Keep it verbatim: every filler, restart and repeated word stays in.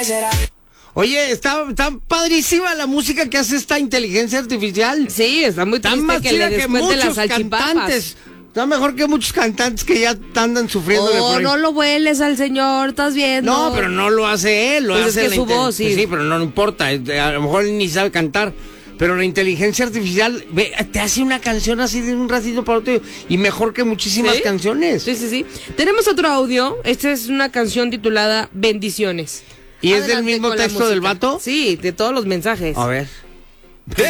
Oye, está, está padrísima la música que hace esta inteligencia artificial. Sí, está muy Está triste más que le chida que descuente las muchos salchipapas. cantantes. Está mejor que muchos cantantes que ya andan sufriendo. Oh, no lo vueles al señor, estás viendo. No, pero no lo hace él, lo Pues hace es que la su inte- voz, sí. Sí, pero no importa, a lo mejor ni sabe cantar. Pero la inteligencia artificial ve, te hace una canción así de un ratito para otro y mejor que muchísimas ¿Sí? canciones. Sí, sí, sí. Tenemos otro audio. Esta es una canción titulada Bendiciones. ¿Y es del Adelante mismo con la texto del música. vato? Sí, de todos los mensajes. A ver.